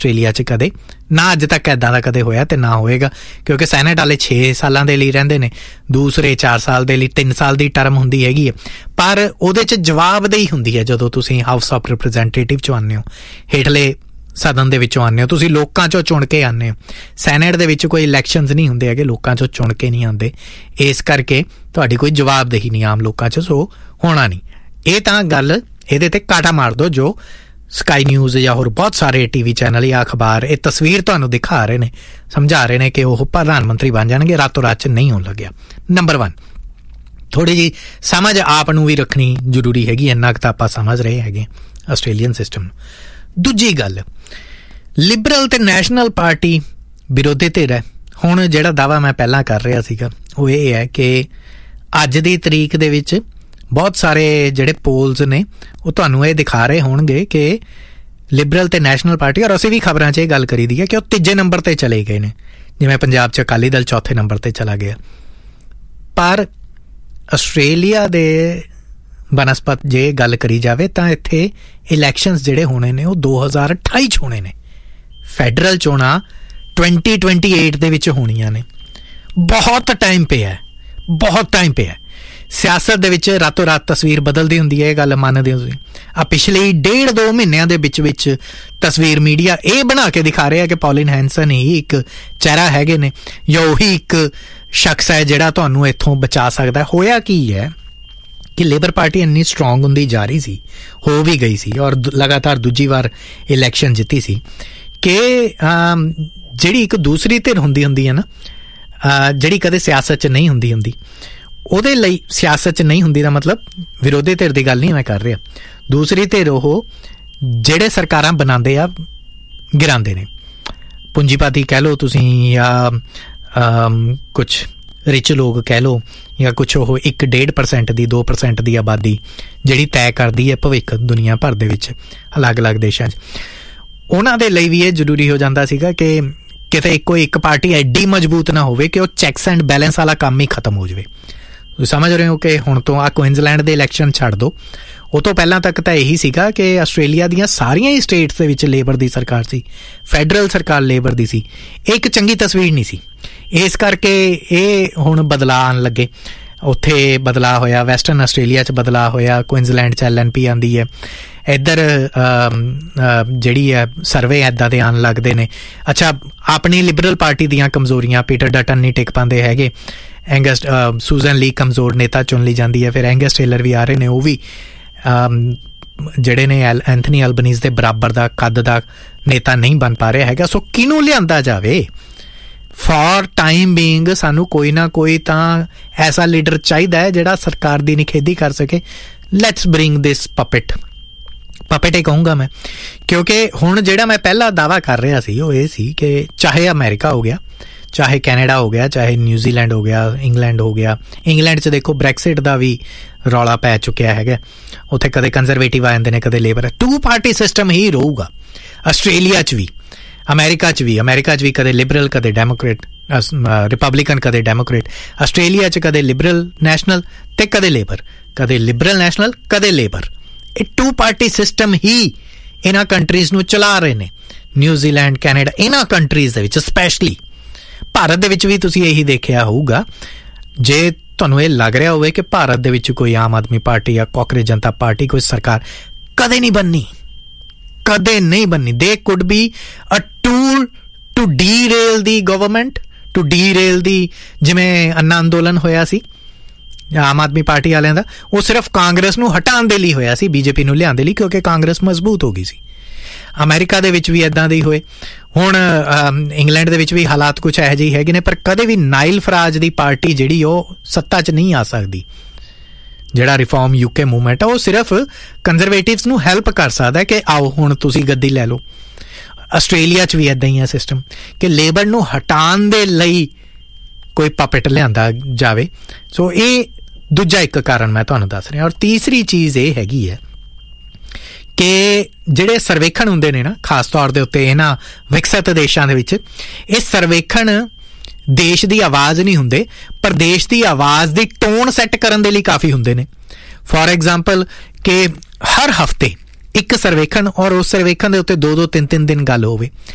Australia 'ਚ ਕਦੇ ਨਾ, ਅੱਜ ਤੱਕ ਇੱਦਾਂ ਦਾ ਕਦੇ ਹੋਇਆ ਅਤੇ ਨਾ ਹੋਏਗਾ, ਕਿਉਂਕਿ ਸੈਨੇਟ ਵਾਲੇ 6 ਸਾਲਾਂ ਦੇ ਲਈ ਰਹਿੰਦੇ ਨੇ, ਦੂਸਰੇ 4 ਸਾਲ ਦੇ ਲਈ, 3 ਸਾਲ ਦੀ ਟਰਮ ਹੁੰਦੀ ਹੈਗੀ ਹੈ। ਪਰ ਉਹਦੇ 'ਚ ਜਵਾਬਦੇਹੀ ਹੁੰਦੀ ਹੈ ਜਦੋਂ ਤੁਸੀਂ ਹਾਊਸ ਆਫ ਰਿਪਰੈਜ਼ੈਂਟੇਟਿਵ 'ਚੋਂ ਆਉਂਦੇ ਹੋ, ਹੇਠਲੇ ਸਦਨ ਦੇ ਵਿੱਚੋਂ ਆਉਂਦੇ ਹੋ, ਤੁਸੀਂ ਲੋਕਾਂ 'ਚੋਂ ਚੁਣ ਕੇ ਆਉਂਦੇ ਹੋ। ਸੈਨੇਟ ਦੇ ਵਿੱਚ ਕੋਈ ਇਲੈਕਸ਼ਨਸ ਨਹੀਂ ਹੁੰਦੇ ਹੈਗੇ, ਲੋਕਾਂ 'ਚੋਂ ਚੁਣ ਕੇ ਨਹੀਂ ਆਉਂਦੇ, ਇਸ ਕਰਕੇ ਤੁਹਾਡੀ ਕੋਈ ਜਵਾਬਦੇਹੀ ਨਹੀਂ ਆਮ ਲੋਕਾਂ 'ਚ, ਸੋ ਹੋਣਾ ਨਹੀਂ। ਇਹ ਤਾਂ ਗੱਲ ਇਹਦੇ 'ਤੇ ਕਾਟਾ ਮਾਰ ਦਿਓ ਜੋ ਸਕਾਈ ਨਿਊਜ਼ ਜਾਂ ਹੋਰ ਬਹੁਤ ਸਾਰੇ TV ਚੈਨਲ ਜਾਂ ਅਖਬਾਰ ਇਹ ਤਸਵੀਰ ਤੁਹਾਨੂੰ ਦਿਖਾ ਰਹੇ ਨੇ, ਸਮਝਾ ਰਹੇ ਨੇ ਕਿ ਉਹ ਪ੍ਰਧਾਨ ਮੰਤਰੀ ਬਣ ਜਾਣਗੇ, ਰਾਤੋਂ ਰਾਤ 'ਚ ਨਹੀਂ ਹੋਣ ਲੱਗਿਆ। ਨੰਬਰ 1, ਥੋੜ੍ਹੀ ਜਿਹੀ ਸਮਝ ਆਪ ਨੂੰ ਵੀ ਰੱਖਣੀ ਜ਼ਰੂਰੀ ਹੈਗੀ, ਇੰਨਾ ਕੁ ਤਾਂ ਆਪਾਂ ਸਮਝ ਰਹੇ ਹੈਗੇ ਆਸਟ੍ਰੇਲੀਅਨ ਸਿਸਟਮ ਨੂੰ। ਦੂਜੀ ਗੱਲ, ਲਿਬਰਲ ਤੇ ਨੈਸ਼ਨਲ ਪਾਰਟੀ ਵਿਰੋਧੀ ਧਿਰ ਹੈ। ਹੁਣ ਜਿਹੜਾ ਦਾਅਵਾ ਮੈਂ ਪਹਿਲਾਂ ਕਰ ਰਿਹਾ ਸੀਗਾ ਉਹ ਇਹ ਹੈ ਕਿ ਅੱਜ ਦੀ ਤਰੀਕ ਦੇ ਵਿੱਚ ਬਹੁਤ ਸਾਰੇ ਜਿਹੜੇ ਪੋਲਸ ਨੇ ਉਹ ਤੁਹਾਨੂੰ ਇਹ ਦਿਖਾ ਰਹੇ ਹੋਣਗੇ ਕਿ ਲਿਬਰਲ ਤੇ ਨੈਸ਼ਨਲ ਪਾਰਟੀ, ਔਰ ਅਸੀਂ ਵੀ ਖਬਰਾਂ 'ਚ ਇਹ ਗੱਲ ਕਰੀ ਦੀ ਹੈ ਕਿ ਉਹ ਤੀਜੇ ਨੰਬਰ 'ਤੇ ਚਲੇ ਗਏ ਨੇ, ਜਿਵੇਂ ਪੰਜਾਬ 'ਚ ਅਕਾਲੀ ਦਲ ਚੌਥੇ ਨੰਬਰ 'ਤੇ ਚਲਾ ਗਿਆ। ਪਰ ਆਸਟ੍ਰੇਲੀਆ ਦੇ ਬਨਸਪਤ ਜੇ ਗੱਲ ਕਰੀ ਜਾਵੇ ਤਾਂ ਇੱਥੇ ਇਲੈਕਸ਼ਨਸ ਜਿਹੜੇ ਹੋਣੇ ਨੇ ਉਹ 2028 'ਚ ਹੋਣੇ ਨੇ, ਫੈਡਰਲ ਚੋਣਾਂ 2028 ਦੇ ਵਿੱਚ ਹੋਣੀਆਂ ਨੇ। ਬਹੁਤ ਟਾਈਮ ਪਿਆ, ਬਹੁਤ ਟਾਈਮ ਪਿਆ। ਸਿਆਸਤ ਦੇ ਵਿੱਚ ਰਾਤੋਂ ਰਾਤ ਤਸਵੀਰ ਬਦਲਦੀ ਹੁੰਦੀ ਹੈ, ਇਹ ਗੱਲ ਮੰਨਦੇ ਹੋ ਤੁਸੀਂ? ਆ ਪਿਛਲੇ 1.5-2 ਮਹੀਨਿਆਂ ਦੇ ਵਿੱਚ ਤਸਵੀਰ ਮੀਡੀਆ ਇਹ ਬਣਾ ਕੇ ਦਿਖਾ ਰਿਹਾ ਕਿ ਪੌਲਿਨ ਹੈਂਸਨ ਹੀ ਇੱਕ ਚਿਹਰਾ ਹੈਗੇ ਨੇ ਜਾਂ ਉਹੀ ਇੱਕ ਸ਼ਖਸ ਹੈ ਜਿਹੜਾ ਤੁਹਾਨੂੰ ਇੱਥੋਂ ਬਚਾ ਸਕਦਾ। ਹੋਇਆ ਕੀ ਹੈ ਕਿ ਲੇਬਰ ਪਾਰਟੀ ਇੰਨੀ ਸਟਰੋਂਗ ਹੁੰਦੀ ਜਾ ਰਹੀ ਸੀ, ਹੋ ਵੀ ਗਈ ਸੀ, ਔਰ ਲਗਾਤਾਰ ਦੂਜੀ ਵਾਰ ਇਲੈਕਸ਼ਨ ਜਿੱਤੀ ਸੀ, ਕਿ ਜਿਹੜੀ ਇੱਕ ਦੂਸਰੀ ਧਿਰ ਹੁੰਦੀ ਹੈ ਨਾ, ਜਿਹੜੀ ਕਦੇ ਸਿਆਸਤ 'ਚ ਨਹੀਂ ਹੁੰਦੀ ਉਹਦੇ ਲਈ, ਸਿਆਸਤ 'ਚ ਨਹੀਂ ਹੁੰਦੀ ਦਾ ਮਤਲਬ ਵਿਰੋਧੀ ਧਿਰ ਦੀ ਗੱਲ ਨਹੀਂ ਮੈਂ ਕਰ ਰਿਹਾ, ਦੂਸਰੀ ਧਿਰ ਉਹ ਜਿਹੜੇ ਸਰਕਾਰਾਂ ਬਣਾਉਂਦੇ ਆ ਗਿਰਾਉਂਦੇ ਨੇ, ਪੂੰਜੀਪਤੀ ਕਹਿ ਲਓ ਤੁਸੀਂ, ਜਾਂ ਕੁਛ ਰਿਚ ਲੋਕ ਕਹਿ ਲਓ, ਜਾਂ ਕੁਛ ਉਹ 1-1.5% ਦੀ 2% ਦੀ ਆਬਾਦੀ ਜਿਹੜੀ ਤੈਅ ਕਰਦੀ ਹੈ ਭਵਿੱਖ ਦੁਨੀਆ ਭਰ ਦੇ ਵਿੱਚ ਅਲੱਗ-ਅਲੱਗ ਦੇਸ਼ਾਂ 'ਚ। ਉਹਨਾਂ ਦੇ ਲਈ ਵੀ ਇਹ ਜ਼ਰੂਰੀ ਹੋ ਜਾਂਦਾ ਸੀਗਾ ਕਿ ਕਿਤੇ ਇੱਕ ਪਾਰਟੀ ਐਡੀ ਮਜ਼ਬੂਤ ਨਾ ਹੋਵੇ ਕਿ ਉਹ ਚੈੱਕਸ ਐਂਡ ਬੈਲੈਂਸ ਵਾਲਾ ਕੰਮ ਹੀ ਖਤਮ ਹੋ ਜਾਵੇ। ਤੁਸੀਂ ਸਮਝ ਰਹੇ ਹੋ ਕਿ ਹੁਣ ਤੋਂ ਕੁਇਨਜ਼ਲੈਂਡ ਦੇ ਇਲੈਕਸ਼ਨ ਛੱਡ ਦਿਓ, ਉਹ ਤੋਂ ਪਹਿਲਾਂ ਤੱਕ ਤਾਂ ਇਹੀ ਸੀਗਾ ਕਿ ਆਸਟ੍ਰੇਲੀਆ ਦੀਆਂ ਸਾਰੀਆਂ ਹੀ ਸਟੇਟਸ ਦੇ ਵਿੱਚ ਲੇਬਰ ਦੀ ਸਰਕਾਰ ਸੀ, ਫੈਡਰਲ ਸਰਕਾਰ ਲੇਬਰ ਦੀ ਸੀ। ਇਹ ਇੱਕ ਚੰਗੀ ਤਸਵੀਰ ਨਹੀਂ ਸੀ, ਇਸ ਕਰਕੇ ਇਹ ਹੁਣ ਬਦਲਾਅ ਆਉਣ ਲੱਗੇ। ਉੱਥੇ ਬਦਲਾਅ ਹੋਇਆ, ਵੈਸਟਰਨ ਆਸਟ੍ਰੇਲੀਆ 'ਚ ਬਦਲਾਅ ਹੋਇਆ, ਕੁਇਨਜ਼ਲੈਂਡ 'ਚ LNP ਆਉਂਦੀ ਹੈ, ਇੱਧਰ ਜਿਹੜੀ ਹੈ ਸਰਵੇ ਇੱਦਾਂ ਦੇ ਆਉਣ ਲੱਗਦੇ ਨੇ। ਅੱਛਾ, ਆਪਣੀ ਲਿਬਰਲ ਪਾਰਟੀ ਦੀਆਂ ਕਮਜ਼ੋਰੀਆਂ, ਪੀਟਰ ਡਟਨ ਨਹੀਂ ਟਿਕ ਪਾਉਂਦੇ ਹੈਗੇ, ਸੂਜ਼ਨ ਲੀ ਕਮਜ਼ੋਰ ਨੇਤਾ ਚੁਣ ਲਈ ਜਾਂਦੀ ਹੈ, ਫਿਰ ਐਂਗਸ ਟੇਲਰ ਵੀ ਆ ਰਹੇ ਨੇ, ਉਹ ਵੀ ਜਿਹੜੇ ਨੇ ਐਂਥਨੀ ਅਲਬਨੀਜ਼ ਦੇ ਬਰਾਬਰ ਦਾ ਕੱਦ ਦਾ ਨੇਤਾ ਨਹੀਂ ਬਣ ਪਾ ਰਿਹਾ ਹੈਗਾ। ਸੋ ਕਿਹਨੂੰ ਲਿਆਂਦਾ ਜਾਵੇ? ਫॉर टाइम बीइंग ਸਾਨੂੰ ਕੋਈ ਨਾ ਕੋਈ ਤਾਂ ਐਸਾ ਲੀਡਰ ਚਾਹੀਦਾ ਹੈ ਜਿਹੜਾ ਸਰਕਾਰ ਦੀ ਨਿਖੇਧੀ ਕਰ ਸਕੇ। ਲੈਟਸ ਬ੍ਰਿੰਗ ਦਿਸ ਪਪੇਟ ਹੀ ਕਹੂੰਗਾ ਮੈਂ, ਕਿਉਂਕਿ ਹੁਣ ਜਿਹੜਾ ਮੈਂ ਪਹਿਲਾ ਦਾਅਵਾ ਕਰ ਰਿਹਾ ਸੀ ਉਹ ਇਹ ਸੀ ਕਿ ਚਾਹੇ ਅਮਰੀਕਾ ਹੋ ਗਿਆ, ਚਾਹੇ ਕੈਨੇਡਾ ਹੋ ਗਿਆ, ਚਾਹੇ ਨਿਊਜ਼ੀਲੈਂਡ ਹੋ ਗਿਆ, ਇੰਗਲੈਂਡ ਹੋ ਗਿਆ। ਇੰਗਲੈਂਡ 'ਚ ਦੇਖੋ ਬ੍ਰੈਕਸਿਟ ਦਾ ਵੀ ਰੌਲਾ ਪੈ ਚੁੱਕਿਆ ਹੈਗਾ, ਉੱਥੇ ਕਦੇ ਕੰਜ਼ਰਵੇਟਿਵ ਆ ਜਾਂਦੇ ਨੇ, ਕਦੇ ਲੇਬਰ। 2 ਪਾਰਟੀ ਸਿਸਟਮ ਹੀ ਰਹੂਗਾ ਆਸਟ੍ਰੇਲੀਆ 'ਚ ਵੀ, ਅਮਰੀਕਾ 'ਚ ਵੀ ਕਦੇ ਲਿਬਰਲ ਕਦੇ ਡੈਮੋਕ੍ਰੇਟ, ਰਿਪਬਲਿਕਨ ਕਦੇ ਡੈਮੋਕ੍ਰੇਟ। ਆਸਟ੍ਰੇਲੀਆ 'ਚ ਕਦੇ ਲਿਬਰਲ ਨੈਸ਼ਨਲ ਤੇ ਕਦੇ ਲੇਬਰ, ਕਦੇ ਲਿਬਰਲ ਨੈਸ਼ਨਲ ਕਦੇ ਲੇਬਰ। ਇਹ 2 ਪਾਰਟੀ ਸਿਸਟਮ ਹੀ ਇਹਨਾਂ ਕੰਟਰੀਜ਼ ਨੂੰ ਚਲਾ ਰਹੇ ਨੇ, ਨਿਊਜ਼ੀਲੈਂਡ, ਕੈਨੇਡਾ, ਇਹਨਾਂ ਕੰਟਰੀਜ਼ ਦੇ ਵਿੱਚ ਸਪੈਸ਼ਲੀ। ਭਾਰਤ ਦੇ ਵਿੱਚ ਵੀ ਤੁਸੀਂ ਇਹੀ ਦੇਖਿਆ ਹੋਊਗਾ। ਜੇ ਤੁਹਾਨੂੰ ਇਹ ਲੱਗ ਰਿਹਾ ਹੋਵੇ ਕਿ ਭਾਰਤ ਦੇ ਵਿੱਚ ਕੋਈ ਆਮ ਆਦਮੀ ਪਾਰਟੀ ਜਾਂ ਕਾਂਗਰਸ ਜਨਤਾ ਪਾਰਟੀ ਕੋਈ ਸਰਕਾਰ ਕਦੇ ਨਹੀਂ ਬਣਨੀ, ਦੇ could be a tool to derail the government, to derail ਦੀ, ਜਿਵੇਂ ਅੰਨਾ ਅੰਦੋਲਨ ਹੋਇਆ ਸੀ ਆਮ ਆਦਮੀ ਪਾਰਟੀ ਵਾਲਿਆਂ ਦਾ, ਉਹ ਸਿਰਫ ਕਾਂਗਰਸ ਨੂੰ ਹਟਾਉਣ ਦੇ ਲਈ ਹੋਇਆ ਸੀ, BJP ਨੂੰ ਲਿਆਉਣ ਦੇ ਲਈ, ਕਿਉਂਕਿ ਕਾਂਗਰਸ ਮਜ਼ਬੂਤ ਹੋ ਗਈ ਸੀ। ਅਮਰੀਕਾ ਦੇ ਵਿੱਚ ਵੀ ਇੱਦਾਂ ਦੇ ਹੋਏ, ਹੁਣ ਇੰਗਲੈਂਡ ਦੇ ਵਿੱਚ ਵੀ ਹਾਲਾਤ ਕੁਛ ਇਹੋ ਜਿਹੇ ਹੈਗੇ ਨੇ, ਪਰ ਕਦੇ ਵੀ ਨਾਈਲ ਫਰਾਜ ਦੀ ਪਾਰਟੀ ਜਿਹੜੀ ਉਹ ਸੱਤਾ 'ਚ ਨਹੀਂ ਆ ਸਕਦੀ। ਜਿਹੜਾ ਰਿਫਾਰਮ UK ਮੂਵਮੈਂਟ ਆ ਉਹ ਸਿਰਫ ਕੰਜ਼ਰਵੇਟਿਵਸ ਨੂੰ ਹੈਲਪ ਕਰ ਸਕਦਾ ਕਿ ਆਓ ਹੁਣ ਤੁਸੀਂ ਗੱਦੀ ਲੈ ਲਓ। ਆਸਟ੍ਰੇਲੀਆ 'ਚ ਵੀ ਇੱਦਾਂ ਹੀ ਹੈ ਸਿਸਟਮ ਕਿ ਲੇਬਰ ਨੂੰ ਹਟਾਉਣ ਦੇ ਲਈ ਕੋਈ ਪਪੇਟ ਲਿਆਂਦਾ ਜਾਵੇ। ਸੋ ਇਹ ਦੂਜਾ ਇੱਕ ਕਾਰਨ ਮੈਂ ਤੁਹਾਨੂੰ ਦੱਸ ਰਿਹਾ। ਔਰ ਤੀਸਰੀ ਚੀਜ਼ ਇਹ ਹੈਗੀ ਹੈ ਕਿ ਜਿਹੜੇ ਸਰਵੇਖਣ ਹੁੰਦੇ ਨੇ ਨਾ, ਖਾਸ ਤੌਰ ਦੇ ਉੱਤੇ ਇਹਨਾਂ ਵਿਕਸਿਤ ਦੇਸ਼ਾਂ ਦੇ ਵਿੱਚ, ਇਹ ਸਰਵੇਖਣ ਦੇਸ਼ ਦੀ ਆਵਾਜ਼ ਨਹੀਂ ਹੁੰਦੇ, ਪਰ ਦੇਸ਼ ਦੀ ਆਵਾਜ਼ ਦੀ ਟੋਨ ਸੈੱਟ ਕਰਨ ਦੇ ਲਈ ਕਾਫੀ ਹੁੰਦੇ ਨੇ। ਫੋਰ ਐਗਜ਼ਾਮਪਲ ਕਿ ਹਰ ਹਫ਼ਤੇ ਇੱਕ ਸਰਵੇਖਣ, ਔਰ ਉਸ ਸਰਵੇਖਣ ਦੇ ਉੱਤੇ 2-2 3-3 ਦਿਨ ਗੱਲ ਹੋਵੇ।